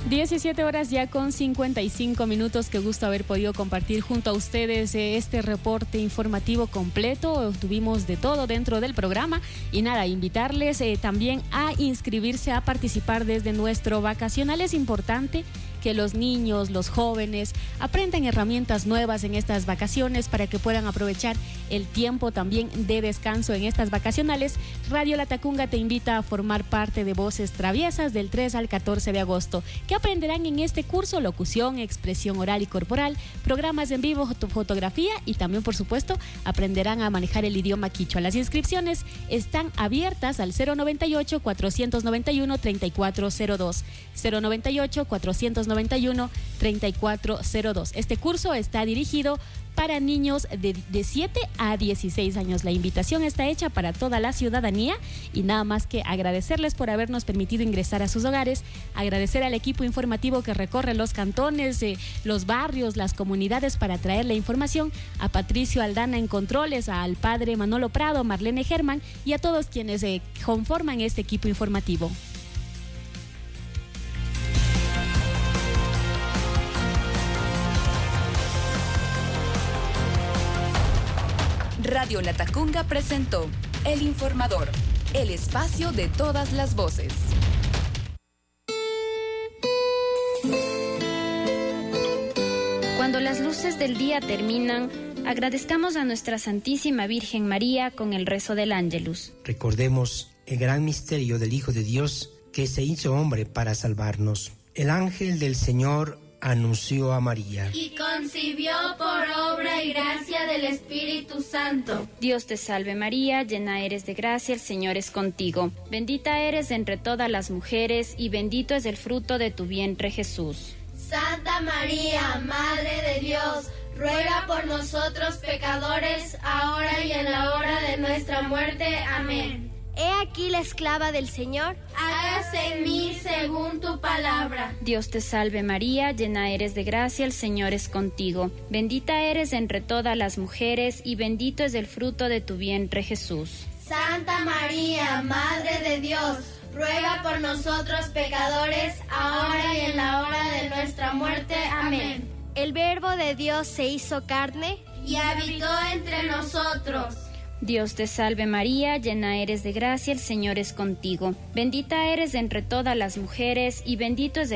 17 horas ya con 55 minutos. Qué gusto haber podido compartir junto a ustedes este reporte informativo completo. Tuvimos de todo dentro del programa y nada, invitarles también a inscribirse, a participar desde nuestro vacacional. Es importante que los niños, los jóvenes aprendan herramientas nuevas en estas vacaciones para que puedan aprovechar el tiempo también de descanso en estas vacacionales. Radio Latacunga te invita a formar parte de Voces Traviesas del 3 al 14 de agosto. ¿Qué aprenderán en este curso? Locución, expresión oral y corporal, programas en vivo, fotografía y también, por supuesto, aprenderán a manejar el idioma quichua. Las inscripciones están abiertas al 098-491-3402. 098-491-3402. Este curso está dirigido para niños de 7 a 16 años. La invitación está hecha para toda la ciudadanía y nada más que agradecerles por habernos permitido ingresar a sus hogares, agradecer al equipo informativo que recorre los cantones, los barrios, las comunidades para traer la información, a Patricio Aldana en controles, al padre Manolo Prado, Marlene Germán y a todos quienes conforman este equipo informativo. Radio Latacunga presentó El Informador, el espacio de todas las voces. Cuando las luces del día terminan, agradezcamos a nuestra Santísima Virgen María con el rezo del Ángelus. Recordemos el gran misterio del Hijo de Dios que se hizo hombre para salvarnos. El ángel del Señor anunció a María y concibió por obra y gracia del Espíritu Santo. Dios te salve María, llena eres de gracia, el Señor es contigo. Bendita eres entre todas las mujeres y bendito es el fruto de tu vientre Jesús. Santa María, Madre de Dios, ruega por nosotros pecadores, ahora y en la hora de nuestra muerte. Amén. He aquí la esclava del Señor. Hágase en mí según tu palabra. Dios te salve María, llena eres de gracia, el Señor es contigo. Bendita eres entre todas las mujeres y bendito es el fruto de tu vientre Jesús. Santa María, Madre de Dios, ruega por nosotros pecadores, ahora y en la hora de nuestra muerte. Amén. El Verbo de Dios se hizo carne y habitó entre nosotros. Dios te salve María, llena eres de gracia, el Señor es contigo. Bendita eres entre todas las mujeres y bendito es el